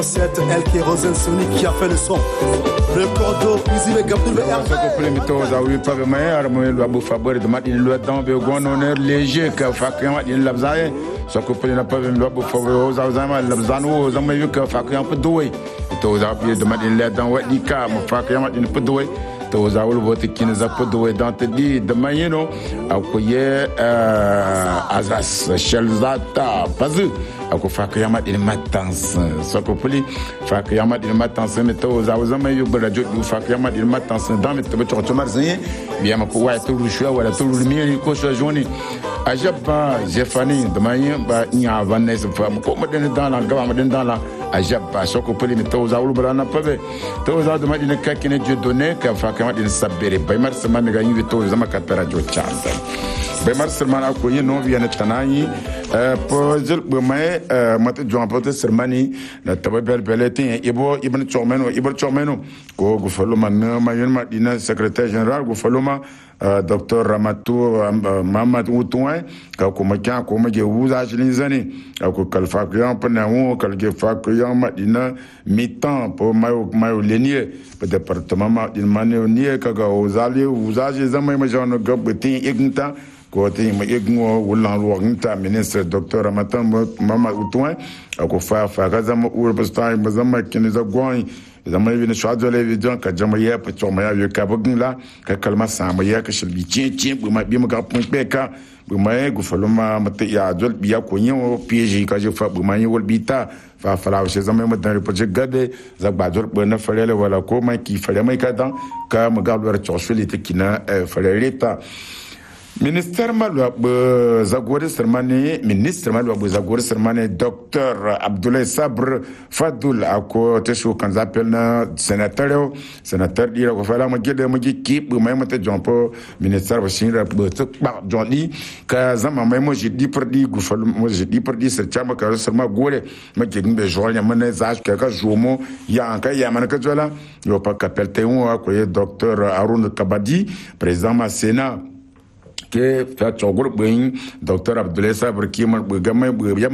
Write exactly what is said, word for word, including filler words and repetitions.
C'est elle qui est Roselle Sony qui a fait le son. Le cordeau, Uzi le Gabdou le R. Ce que pour les métaux, ça oui pas mais arme le abo favori de matin le temps be gon honneur léger que fakyan matin labzaye. Ce que pour les pas le abo favori za za ma labzano za ma yuka fakyan pe doy. To za bi de matin le temps wadi ka ma fakyan matin pe doy. To za wol vote kin za pe doy dans te di de mayeno akoye azas shelzata pazu. Ako fakya matin matans ce que pour les fakya matin matans mais to za za ma yuka radio fakya matin matans dans mais to to marzien bien ma ko wa to lu choix wala to lu mi ko so journée ajaba jefani de mayen ba nya vanessa fa ko ma den dans la gaba ma den dans la ajaba ce que pour les to za wul brana pabe to za de madina ka kine Dieu donné ka fakya matin sabere bay mar sama me ga yu to za ma ka radio chance bay mar sama ko yi no viene tanani pour jël bu may mata joint porte sermani na tabel beletin ibo ibn chomeno ibn chomeno ko go faluma ma yen madina secrétaire général go faluma docteur Ramatou Mamad Outouin ka ko makan ko maje wuza jilin zane ko kalfa kyan pana wo kalge fa kyan madina mi-temps pour mayo mayo lenier pour département madina manionie ka ga ozali wuza je zama ma jano gabtin igta ko te ma igno wulan ruwanta ministre docteur Ramatou Mamad Outouin ko fa fa ga zama urbastai zama kin za goin zama yi ne shwazo le vision ka jama ya pa choma ya ka bugin la ka kalma sama ya ka shilbi cin cin bu ma bi mu ga pun pe ka bu ma gu faluma mata ya dol biya ko yin piège ka je fa bu ma yin wol bita fa fala she zama mu dan projet gade za ba dol bu na falele wala ko ma ki fale mai ka dan ka mu ga lor choshuli te kina falele ta ministère malwa zagore sermane ministre malwa zagore sermane docteur Abdoulaye Sabre Fadoul ako tesho kan appel na sénateur sénateur dira ko fala ma gede ma ki bu may mata jompo ministère ba shinra bu tuk ba joni ka zama may mo jidi perdi gu fal mo jidi perdi ser chama ka serma gore ma gede be jonya mane za ka ka jomo ya ka ya man ka jola yo pa kapel te on ko docteur Haroun Kabadi président ma sénat que fait chogol ben docteur Abdoulaye Sabre qui m'a gamay